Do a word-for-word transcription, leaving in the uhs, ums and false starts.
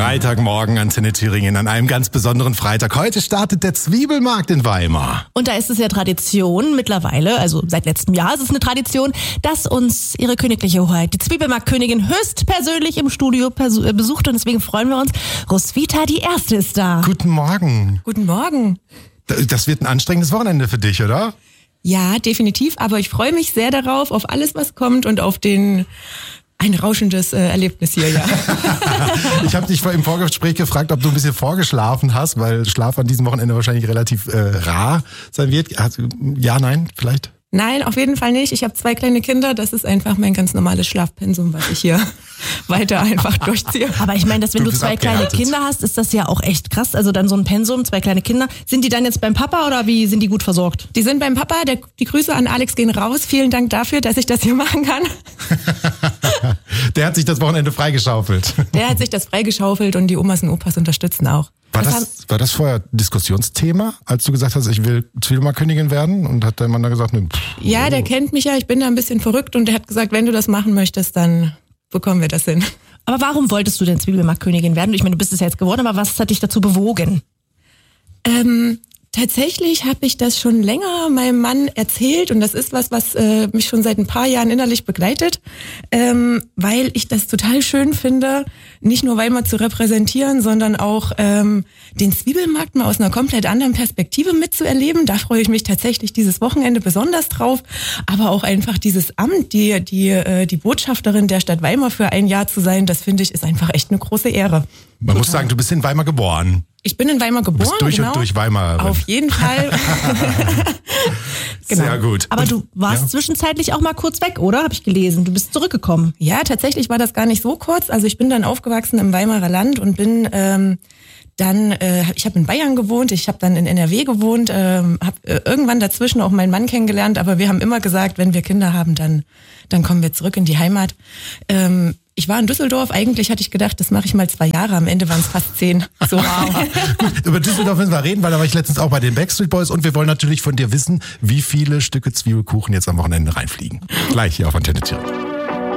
Freitagmorgen, Antenne Thüringen, an einem ganz besonderen Freitag. Heute startet der Zwiebelmarkt in Weimar. Und da ist es ja Tradition mittlerweile, also seit letztem Jahr ist es eine Tradition, dass uns ihre königliche Hoheit, die Zwiebelmarktkönigin, höchstpersönlich im Studio besucht. Und deswegen freuen wir uns. Roswitha, die Erste, ist da. Guten Morgen. Guten Morgen. Das wird ein anstrengendes Wochenende für dich, oder? Ja, definitiv. Aber ich freue mich sehr darauf, auf alles, was kommt und auf den... Ein rauschendes äh, Erlebnis hier, ja. Ich habe dich vor im Vorgespräch gefragt, ob du ein bisschen vorgeschlafen hast, weil Schlaf an diesem Wochenende wahrscheinlich relativ äh, rar sein wird. Ja, nein, vielleicht? Nein, auf jeden Fall nicht. Ich habe zwei kleine Kinder. Das ist einfach mein ganz normales Schlafpensum, was ich hier weiter einfach durchziehe. Aber ich meine, dass wenn Du du, bist zwei abgehärtet. kleine Kinder hast, ist das ja auch echt krass. Also dann so ein Pensum, zwei kleine Kinder. Sind die dann jetzt beim Papa oder wie sind die gut versorgt? Die sind beim Papa. Der, die Grüße an Alex gehen raus. Vielen Dank dafür, dass ich das hier machen kann. Der hat sich das Wochenende freigeschaufelt. Der hat sich das freigeschaufelt und die Omas und Opas unterstützen auch. War Was das, war das vorher Diskussionsthema, als du gesagt hast, ich will Zwiebelmarktkönigin werden? Und hat der Mann dann gesagt, ne, pff, Ja, der kennt mich ja. Ich bin da ein bisschen verrückt und der hat gesagt, wenn du das machen möchtest, dann bekommen wir das hin. Aber warum wolltest du denn Zwiebelmarktkönigin werden? Ich meine, du bist es ja jetzt geworden, aber was hat dich dazu bewogen? Ähm, tatsächlich habe ich das schon länger meinem Mann erzählt und das ist was, was äh, mich schon seit ein paar Jahren innerlich begleitet, ähm, weil ich das total schön finde, nicht nur Weimar zu repräsentieren, sondern auch ähm, den Zwiebelmarkt mal aus einer komplett anderen Perspektive mitzuerleben. Da freue ich mich tatsächlich dieses Wochenende besonders drauf, aber auch einfach dieses Amt, die die äh, die Botschafterin der Stadt Weimar für ein Jahr zu sein, das finde ich ist einfach echt eine große Ehre. Man muss sagen, du bist in Weimar geboren. Ich bin in Weimar geboren, Du bist durch genau. und durch Weimar. Auf jeden Fall. Genau. Sehr gut. Aber du warst Ja. zwischenzeitlich auch mal kurz weg, oder? Habe ich gelesen. Du bist zurückgekommen. Ja, tatsächlich war das gar nicht so kurz. Also ich bin dann aufgewachsen im Weimarer Land und bin ähm, dann, äh, ich habe in Bayern gewohnt, ich habe dann in N R W gewohnt, ähm, habe äh, irgendwann dazwischen auch meinen Mann kennengelernt, aber wir haben immer gesagt, wenn wir Kinder haben, dann dann kommen wir zurück in die Heimat. Ähm, ich war in Düsseldorf, eigentlich hatte ich gedacht, das mache ich mal zwei Jahre, am Ende waren es fast zehn. So. Gut, über Düsseldorf müssen wir reden, weil da war ich letztens auch bei den Backstreet Boys und wir wollen natürlich von dir wissen, wie viele Stücke Zwiebelkuchen jetzt am Wochenende reinfliegen. Gleich hier auf Antenne Thüringen.